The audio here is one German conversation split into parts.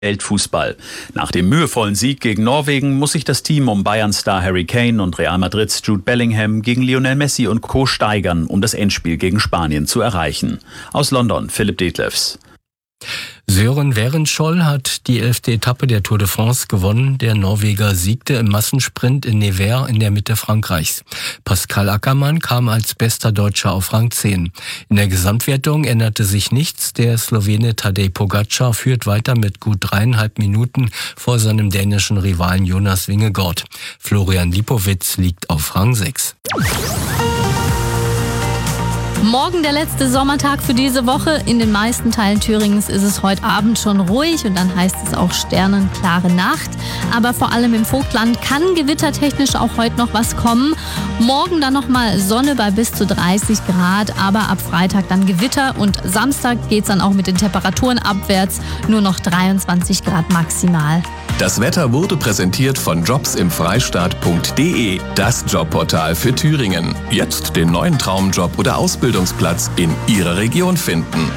Weltfußball. Nach dem mühevollen Sieg gegen Norwegen muss sich das Team um Bayern-Star Harry Kane und Real Madrids Jude Bellingham gegen Lionel Messi und Co. steigern, um das Endspiel gegen Spanien zu erreichen. Aus London, Philipp Detlefs. Søren Werenskiold hat die 11. Etappe der Tour de France gewonnen. Der Norweger siegte im Massensprint in Nevers in der Mitte Frankreichs. Pascal Ackermann kam als bester Deutscher auf Rang 10. In der Gesamtwertung änderte sich nichts. Der Slowene Tadej Pogačar führt weiter mit gut 3,5 Minuten vor seinem dänischen Rivalen Jonas Vingegaard. Florian Lipowitz liegt auf Rang 6. Morgen der letzte Sommertag für diese Woche. In den meisten Teilen Thüringens ist es heute Abend schon ruhig und dann heißt es auch sternenklare Nacht. Aber vor allem im Vogtland kann gewittertechnisch auch heute noch was kommen. Morgen dann nochmal Sonne bei bis zu 30 Grad, aber ab Freitag dann Gewitter und Samstag geht's dann auch mit den Temperaturen abwärts, nur noch 23 Grad maximal. Das Wetter wurde präsentiert von jobsimfreistaat.de, das Jobportal für Thüringen. Jetzt den neuen Traumjob oder Ausbildungsplatz in Ihrer Region finden.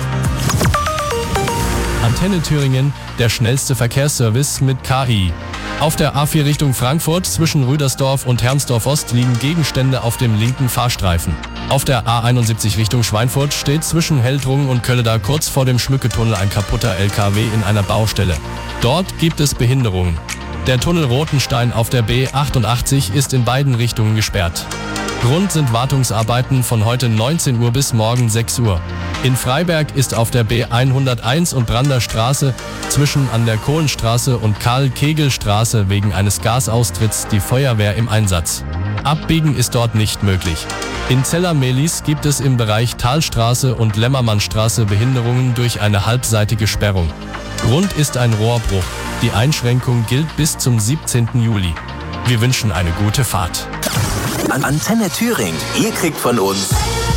Antenne Thüringen, der schnellste Verkehrsservice mit KI. Auf der A4 Richtung Frankfurt zwischen Rüdersdorf und Hermsdorf Ost liegen Gegenstände auf dem linken Fahrstreifen. Auf der A71 Richtung Schweinfurt steht zwischen Heldrungen und Kölleda kurz vor dem Schmücketunnel ein kaputter LKW in einer Baustelle. Dort gibt es Behinderungen. Der Tunnel Rotenstein auf der B88 ist in beiden Richtungen gesperrt. Grund sind Wartungsarbeiten von heute 19 Uhr bis morgen 6 Uhr. In Freiberg ist auf der B101 und Brander Straße zwischen an der Kohlenstraße und Karl-Kegel-Straße wegen eines Gasaustritts die Feuerwehr im Einsatz. Abbiegen ist dort nicht möglich. In Zeller-Mehlis gibt es im Bereich Talstraße und Lämmermannstraße Behinderungen durch eine halbseitige Sperrung. Grund ist ein Rohrbruch. Die Einschränkung gilt bis zum 17. Juli. Wir wünschen eine gute Fahrt. Antenne Thüringen, ihr kriegt von uns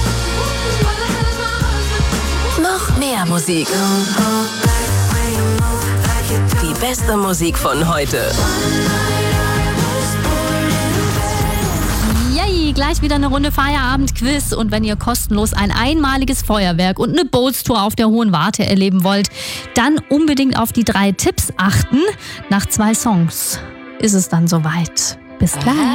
noch mehr Musik. Die beste Musik von heute. Yay, gleich wieder eine Runde Feierabend-Quiz. Und wenn ihr kostenlos ein einmaliges Feuerwerk und eine Bootstour auf der Hohen Warte erleben wollt, dann unbedingt auf die 3 Tipps achten. Nach 2 Songs ist es dann soweit. Bis gleich.